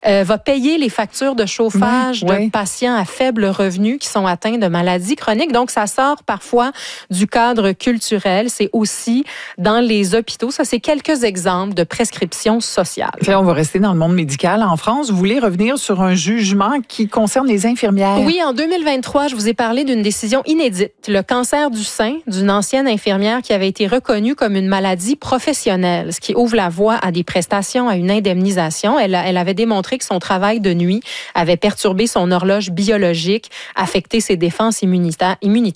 va payer les factures de chauffage de patients à faible revenu qui sont atteints de maladies chroniques. Donc, ça sort parfois du cadre culturel. C'est aussi dans les hôpitaux. Ça, c'est quelques exemples de prescriptions sociales. Là, on va rester dans le monde médical. En France, vous voulez revenir sur un jugement qui concerne les infirmières? Oui, en 2023, je vous ai parlé d'une décision inédite. Le cancer du sein d'une ancienne infirmière qui avait été reconnue comme une maladie professionnelle, ce qui ouvre la voie à des prestations, à une indemnisation. Elle avait démontré que son travail de nuit avait perturbé son horloge biologique, affecté ses défenses immunitaires.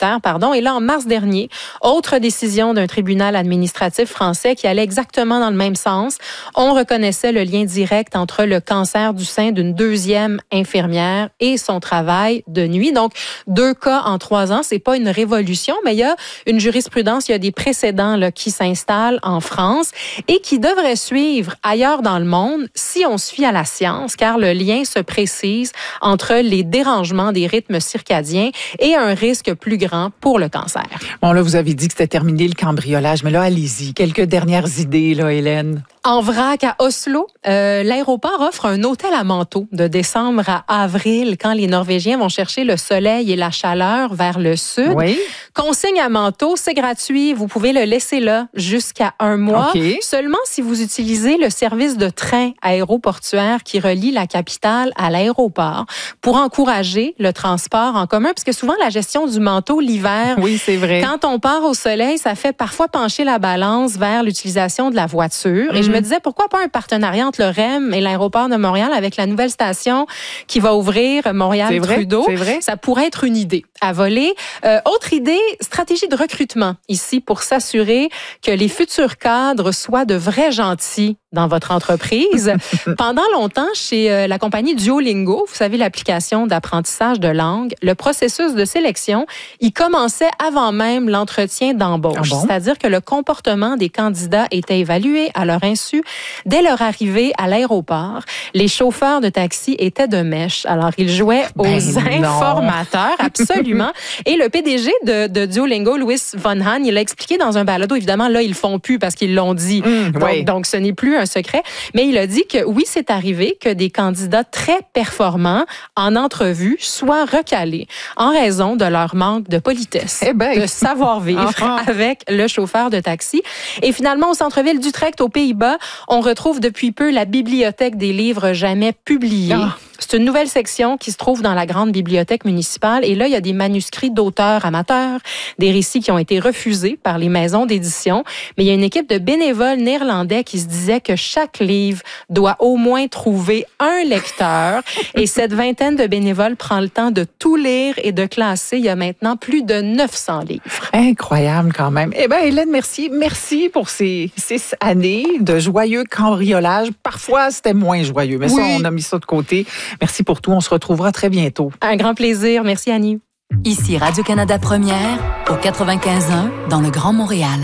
Et là, en mars dernier, autre décision d'un tribunal administratif français qui allait exactement dans le même sens. On reconnaissait le lien direct entre le cancer du sein d'une deuxième infirmière et son travail de nuit. Donc, 2 cas en 3 ans, c'est pas une révolution, mais il y a une jurisprudence, il y a des précédents là, qui s'installent en France et qui devraient suivre ailleurs dans le monde si on se fie à la science, car le lien se précise entre les dérangements des rythmes circadiens et un risque plus grand pour le cancer. Bon, là, vous avez dit que c'était terminé le cambriolage, mais là, allez-y. Quelques dernières idées, là, Hélène. En vrac à Oslo, l'aéroport offre un hôtel à manteau de décembre à avril quand les Norvégiens vont chercher le soleil et la chaleur vers le sud. Oui. Consigne à manteau, c'est gratuit. Vous pouvez le laisser là jusqu'à 1 mois. Okay. Seulement si vous utilisez le service de train aéroportuaire qui relie la capitale à l'aéroport pour encourager le transport en commun. Parce que souvent, la gestion du manteau l'hiver, oui, c'est vrai. Quand on part au soleil, ça fait parfois pencher la balance vers l'utilisation de la voiture. Et je me disais, pourquoi pas un partenariat entre le REM et l'aéroport de Montréal avec la nouvelle station qui va ouvrir Montréal-Trudeau? C'est vrai. Ça pourrait être une idée à voler. Autre idée, stratégie de recrutement ici pour s'assurer que les futurs cadres soient de vrais gentils dans votre entreprise. Pendant longtemps, chez la compagnie Duolingo, vous savez, l'application d'apprentissage de langue, le processus de sélection, il commençait avant même l'entretien d'embauche. Ah bon? C'est-à-dire que le comportement des candidats était évalué à leur insu. Dès leur arrivée à l'aéroport, les chauffeurs de taxi étaient de mèche. Alors, ils jouaient aux informateurs, absolument. Et le PDG de Duolingo, Louis Von Hahn, il a expliqué dans un balado, évidemment, là, ils le font plus parce qu'ils l'ont dit. Donc, ce n'est plus un secret. Mais il a dit que oui, c'est arrivé que des candidats très performants en entrevue soient recalés en raison de leur manque de politesse, de savoir-vivre avec le chauffeur de taxi. Et finalement, au centre-ville d'Utrecht, aux Pays-Bas, on retrouve depuis peu la bibliothèque des livres jamais publiés. C'est une nouvelle section qui se trouve dans la grande bibliothèque municipale. Et là, il y a des manuscrits d'auteurs amateurs, des récits qui ont été refusés par les maisons d'édition. Mais il y a une équipe de bénévoles néerlandais qui se disait que chaque livre doit au moins trouver un lecteur. Et cette vingtaine de bénévoles prend le temps de tout lire et de classer. Il y a maintenant plus de 900 livres. Incroyable quand même. Eh bien, Hélène, merci pour ces 6 années de joyeux cambriolage. Parfois, c'était moins joyeux, mais ça, on a mis ça de côté. Merci pour tout. On se retrouvera très bientôt. Un grand plaisir. Merci, Annie. Ici Radio-Canada Première, au 95.1, dans le Grand Montréal.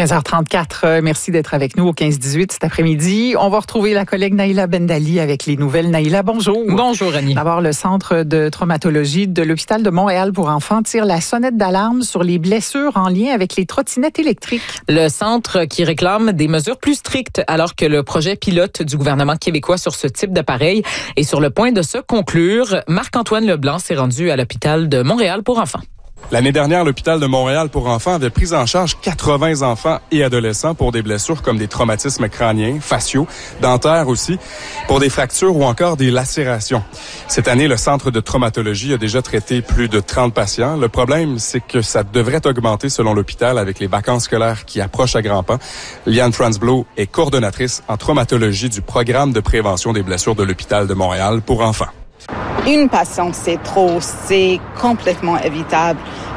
15h34, merci d'être avec nous au 15-18 cet après-midi. On va retrouver la collègue Naïla Bendali avec les nouvelles. Naïla, bonjour. Bonjour, Annie. D'abord, le Centre de traumatologie de l'Hôpital de Montréal pour enfants tire la sonnette d'alarme sur les blessures en lien avec les trottinettes électriques. Le centre qui réclame des mesures plus strictes alors que le projet pilote du gouvernement québécois sur ce type d'appareil est sur le point de se conclure. Marc-Antoine Leblanc s'est rendu à l'Hôpital de Montréal pour enfants. L'année dernière, l'hôpital de Montréal pour enfants avait pris en charge 80 enfants et adolescents pour des blessures comme des traumatismes crâniens, faciaux, dentaires aussi, pour des fractures ou encore des lacérations. Cette année, le centre de traumatologie a déjà traité plus de 30 patients. Le problème, c'est que ça devrait augmenter selon l'hôpital avec les vacances scolaires qui approchent à grands pas. Liane Franzbloh est coordonnatrice en traumatologie du programme de prévention des blessures de l'hôpital de Montréal pour enfants. Une patiente, c'est trop, c'est complètement évitable.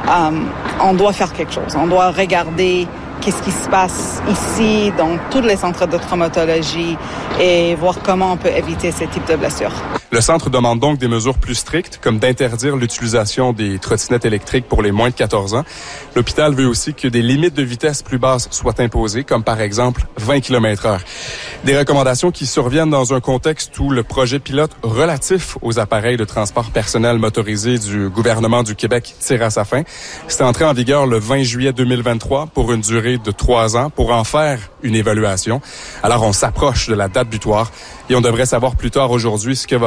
On doit faire quelque chose. On doit regarder qu'est-ce qui se passe ici, dans tous les centres de traumatologie, et voir comment on peut éviter ce type de blessures. Le centre demande donc des mesures plus strictes, comme d'interdire l'utilisation des trottinettes électriques pour les moins de 14 ans. L'hôpital veut aussi que des limites de vitesse plus basses soient imposées, comme par exemple 20 km/h. Des recommandations qui surviennent dans un contexte où le projet pilote relatif aux appareils de transport personnel motorisé du gouvernement du Québec tire à sa fin. C'est entré en vigueur le 20 juillet 2023 pour une durée de 3 ans pour en faire une évaluation. Alors, on s'approche de la date butoir et on devrait savoir plus tard aujourd'hui ce que va